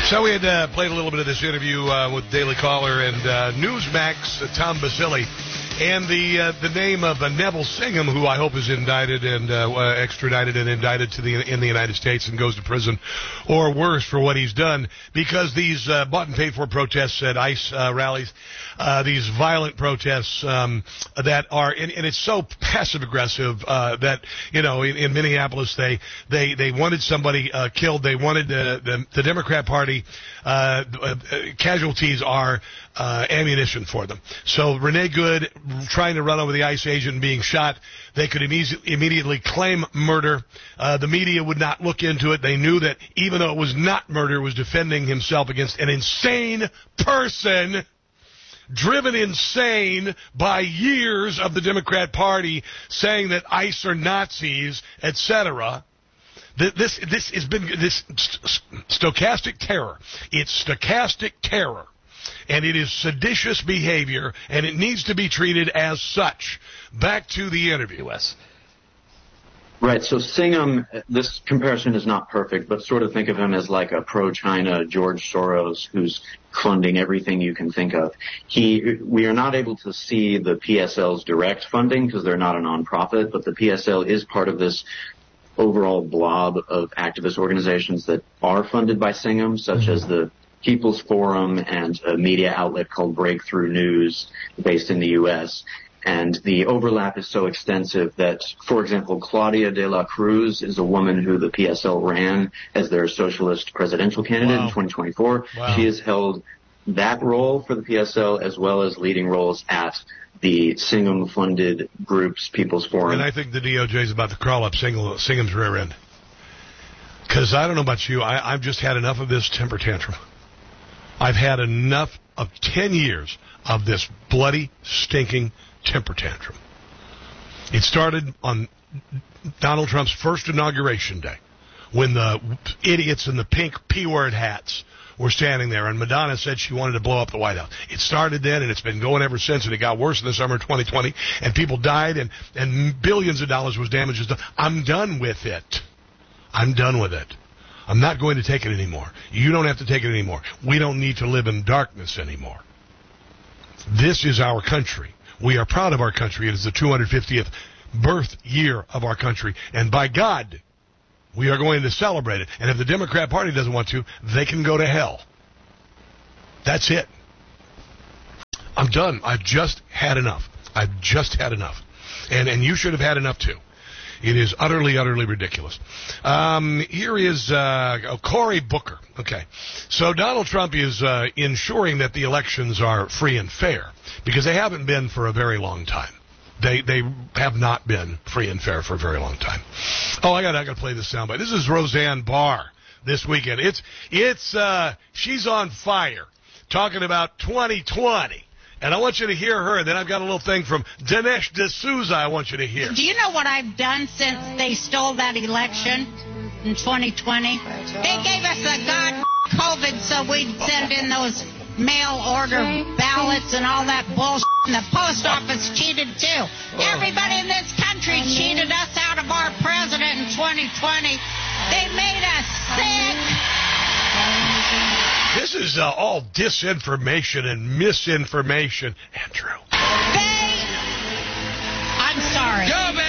So we had played a little bit of this interview with Daily Caller and Newsmax, Tom Basile, and the name of Neville Singham, who I hope is indicted and extradited and indicted in the United States and goes to prison, or worse, for what he's done, because these bought and paid for protests at ICE rallies, these violent protests that are, and it's so passive aggressive that, you know, in Minneapolis they wanted somebody killed. They wanted the Democrat Party casualties are ammunition for them. So Renee Good trying to run over the ICE agent and being shot, they could immediately claim murder. The media would not look into it. They knew that even though it was not murder, it was defending himself against an insane person, driven insane by years of the Democrat Party saying that ICE are Nazis, etc. This has been this stochastic terror. It's stochastic terror, and it is seditious behavior, and it needs to be treated as such. Back to the interview. Right, so Singham, this comparison is not perfect, but sort of think of him as like a pro-China George Soros who's funding everything you can think of. We are not able to see the PSL's direct funding because they're not a nonprofit, but the PSL is part of this overall blob of activist organizations that are funded by Singham, such as the People's Forum and a media outlet called Breakthrough News based in the U.S. And the overlap is so extensive that, for example, Claudia de la Cruz is a woman who the PSL ran as their socialist presidential candidate in 2024. Wow. She has held that role for the PSL as well as leading roles at the Singham-funded group's People's Forum. And I think the DOJ is about to crawl up Singham's rear end. Because I don't know about you, I've just had enough of this temper tantrum. I've had enough of 10 years of this bloody, stinking temper tantrum. It started on Donald Trump's first inauguration day when the idiots in the pink P-word hats were standing there, and Madonna said she wanted to blow up the White House. It started then, and it's been going ever since, and it got worse in the summer of 2020, and people died, and billions of dollars was damaged. I'm done with it. I'm done with it. I'm not going to take it anymore. You don't have to take it anymore. We don't need to live in darkness anymore. This is our country. We are proud of our country. It is the 250th birth year of our country, and by God, we are going to celebrate it. And if the Democrat Party doesn't want to, they can go to hell. That's it. I'm done. I've just had enough. I've just had enough. And you should have had enough too. It is utterly, utterly ridiculous. Here is Cory Booker. Okay. So Donald Trump is ensuring that the elections are free and fair because they haven't been for a very long time. They have not been free and fair for a very long time. Oh, I got to play this soundbite. This is Roseanne Barr this weekend. She's on fire talking about 2020. And I want you to hear her. Then I've got a little thing from Dinesh D'Souza I want you to hear. Do you know what I've done since they stole that election in 2020? They gave us the COVID so we'd send in those mail order ballots and all that bullshit. And the post office cheated too. Everybody in this country cheated us out of our president in 2020. They made us sick. This is all disinformation and misinformation, Andrew. I'm sorry.